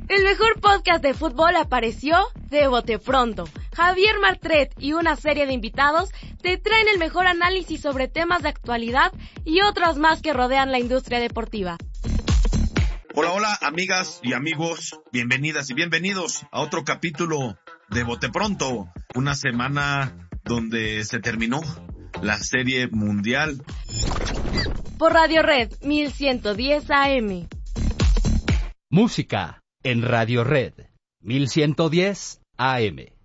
El mejor podcast de fútbol apareció de bote pronto. Javier Martret y una serie de invitados te traen el mejor análisis sobre temas de actualidad y otros más que rodean la industria deportiva. Hola, amigas y amigos, bienvenidas y bienvenidos a otro capítulo de Bote Pronto, una semana donde se terminó la Serie Mundial. Por Radio Red 1110 AM. Música en Radio Red 1110 AM.